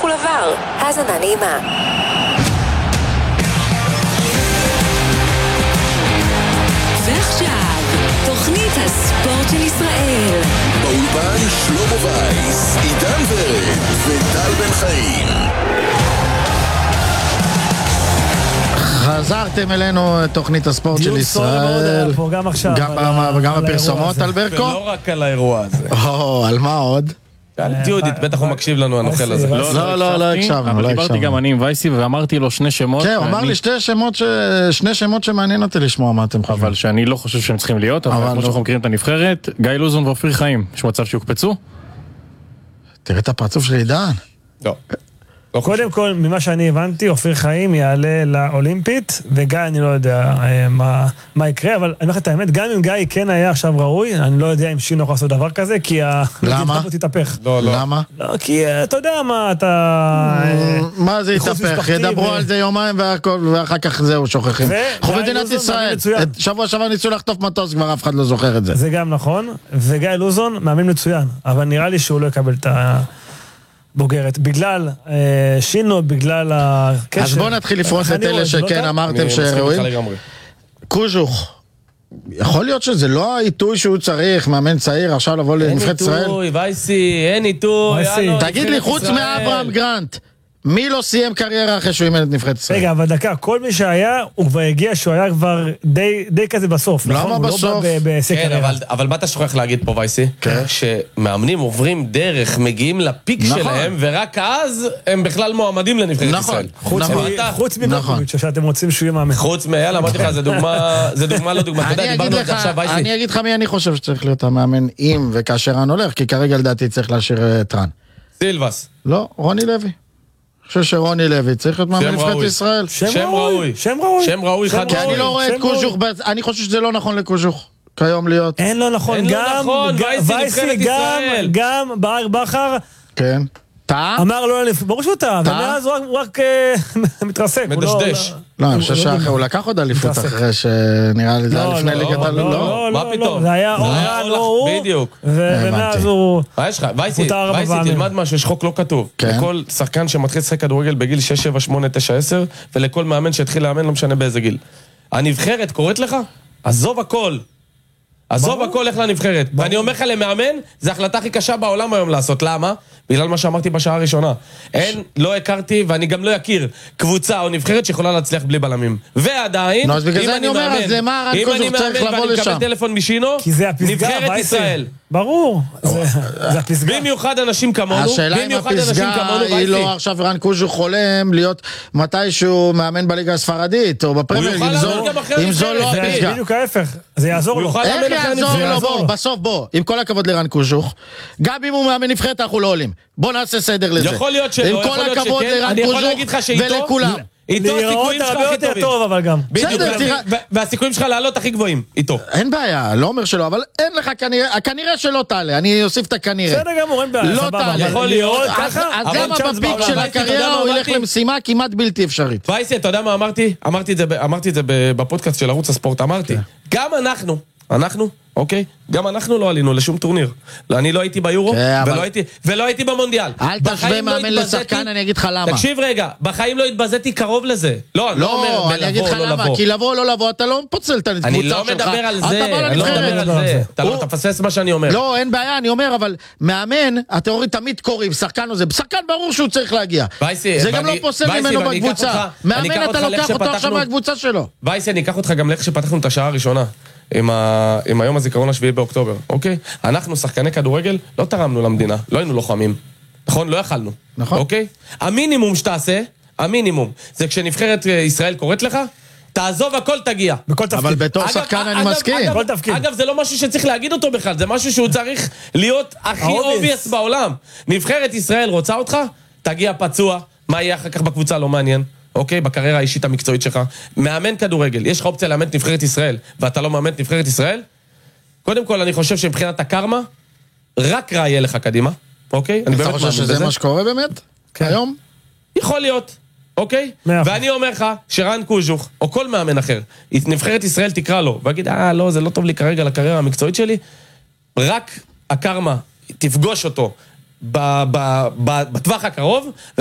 הלך ולעבר. האזנה נעימה. ועכשיו, תוכנית הספורט של ישראל. באולפן שלמה וייס, עידן ורד וטל בן חיים. חזרתם אלינו תוכנית הספורט של ישראל. גם עכשיו. גם הפרסומות על ברקו? ולא רק על האירוע הזה. על מה עוד? יהודית, בטח הוא מקשיב לנו הנוכל הזה. לא הקשבנו. אבל דיברתי גם אני עם וייסי ואמרתי לו שני שמות. כן, הוא אמר לי שני שמות שמעניין אותי לשמוע מה אתם חושבים. אבל שאני לא חושב שהם צריכים להיות, אבל כמו שאנחנו מכירים את הנבחרת, גיא לוזון ואופיר חיים, יש מצב שיוקפצו? תראה את הפרצוף של עידן. לא. קודם כל, ממה שאני הבנתי, אופיר חיים יעלה לאולימפית, וגיא אני לא יודע מה יקרה, אבל אני אומר לך את האמת, גם אם גיא כן היה עכשיו ראוי, אני לא יודע אם שינו יכול לעשות דבר כזה, כי למה? תתהפך. למה? לא, כי אתה יודע מה, אתה... מה זה יתהפך? ידברו על זה יומיים ואחר כך זהו, שוכחים. אנחנו מדינת ישראל. שבוע שעבר ניסו לחטוף מטוס, כבר אף אחד לא זוכר את זה. זה גם נכון, וגיא לוזון מאמין מצוין, אבל נראה לי שהוא לא יקבל את בוגרת, בגלל שינו, בגלל הקשר. אז בוא נתחיל לפרוס את אלה שכן אמרתם שראויים. קוז'וך, יכול להיות שזה לא העיתוי שהוא צריך, מאמן צעיר, עכשיו לבוא לנבחרת ישראל? אין עיתוי, וייסי, אין עיתוי. תגיד לי, חוץ מאברהם גרנט, מי לא סיים קריירה אחרי שהוא אימן את נבחרת ישראל? רגע, אבל דקה, כל מי שהיה, הוא כבר הגיע שהוא היה כבר די כזה בסוף. למה בסוף? כן, אבל מה אתה שוכח להגיד פה, וייסי? שמאמנים עוברים דרך, מגיעים לפיק שלהם, ורק אז הם בכלל מועמדים לנבחרת ישראל. חוץ מבוקוביץ' שאתם רוצים שהוא יהיה מאמן. חוץ יאללה, אמרתי לך, זה דוגמה לא דוגמה. אני אגיד לך מי אני חושב שצריך להיות המאמן אם וכאשר רן הולך, כי כרגע לדעתי צריך להשאיר את רן. סילבס. לא, רוני לוי. אני חושב שרוני לוי צריך להיות מאמן נבחרת ישראל. שם ראוי. כי אני לא רואה את קוז'וך, אני חושב שזה לא נכון לקוז'וך כיום להיות. אין לא נכון, וייסי גם ברק בכר. כן. אמר לא, ברור שהוא טעה, ומאז הוא רק מתרסק. מדשדש. לא, אני חושב שהוא לקח עוד אליפות אחרי שנראה לי, זה היה לפני ליגת לא, מה פתאום? זה היה אורן, בדיוק. ומאז הוא... וייסי, תלמד משהו, יש חוק לא כתוב. לכל שחקן שמתחיל לשחק כדורגל בגיל 6, 7, 8, 9, 10, ולכל מאמן שהתחיל לאמן, לא משנה באיזה גיל. הנבחרת קוראת לך? עזוב הכל. עזוב הכל איך לנבחרת. ואני אומר לך למאמן, זו ההחלטה הכי קשה בעולם היום לעשות. למה? בגלל מה שאמרתי בשעה הראשונה. לא הכרתי ואני גם לא אכיר קבוצה או נבחרת שיכולה להצליח בלי בלמים. ועדיין, אז בגלל זה אני אומר, אז למה רן קוז'וך צריך לבוא לשם? מקבל טלפון משינו, נבחרת ישראל. ברור, זה הפסגה. במיוחד אנשים כמונו, השאלה אם הפסגה היא לא עכשיו רן קוז'וך חולם להיות מתישהו מאמן בליגה הספרדית או בפרמייר, אם זו לא הפסגה. בדיוק ההפך, זה יעזור לו. איך יעזור לו? בסוף בוא, עם כל הכבוד לרן קוז'וך, גם אם הוא מאמן נבחרת אנחנו לא עולים. בוא נעשה סדר לזה. יכול להיות שלא, עם כל הכבוד לרן קוז'וך ולכולם. איתו הסיכויים שלך הכי יותר טוב, אבל גם. בדיוק, והסיכויים שלך לעלות הכי גבוהים, איתו. אין בעיה, לא אומר שלא, אבל אין לך כנראה שלא תעלה, אני אוסיף את הכנראה. בסדר גמור, אין בעיה, לא תעלה. יכול להיות. אז למה בפיק של הקריירה הוא ילך למשימה כמעט בלתי אפשרית? וייסי, אתה יודע מה אמרתי? אמרתי את זה בפודקאסט של ערוץ הספורט, אמרתי, גם אנחנו, אוקיי? גם אנחנו לא עלינו לשום טורניר. אני לא הייתי ביורו, ולא הייתי במונדיאל. אל תשווה מאמן לשחקן, אני אגיד לך למה. תקשיב רגע, בחיים לא התבזיתי קרוב לזה. לא, אני אגיד לך למה, כי לבוא או לא לבוא, אתה לא פוצל את הקבוצה שלך. אני לא מדבר על זה, אתה פספס מה שאני אומר. לא, אין בעיה, אני אומר, אבל מאמן, התיאוריה תמיד קוראים, שחקן או זה, שחקן ברור שהוא צריך להגיע. זה גם לא פוסל ממנו בקבוצה. מאמן, אתה לוקח אותו עכשיו מהקבוצה שלו. וייסי, אני אקח אותך גם לאיך שפתחנו את השעה הראשונה. עם היום הזיכרון השביעי באוקטובר, אוקיי? אנחנו, שחקני כדורגל, לא תרמנו למדינה, לא היינו לוחמים, נכון? לא יכלנו, אוקיי? המינימום שתעשה, זה כשנבחרת ישראל קוראת לך, תעזוב הכל תגיע. אבל בתור שחקן אני מסכים. אגב, זה לא משהו שצריך להגיד אותו בכלל, זה משהו שהוא צריך להיות הכי obvious בעולם. נבחרת ישראל רוצה אותך, תגיע פצוע, מה יהיה אחר כך בקבוצה לא מעניין. אוקיי, בקריירה האישית המקצועית שלך, מאמן כדורגל, יש לך אופציה לאמן את נבחרת ישראל, ואתה לא מאמן את נבחרת ישראל? קודם כל, אני חושב שמבחינת הקרמה, רק רע יהיה לך קדימה, אוקיי? אתה חושב שזה מה שקורה באמת? היום? יכול להיות, אוקיי? ואני אומר לך, שרן קוז'וך, או כל מאמן אחר, נבחרת ישראל תקרא לו, ויגיד, לא, זה לא טוב לי כרגע לקריירה המקצועית שלי, רק הקרמה תפגוש אותו בטווח הקרוב,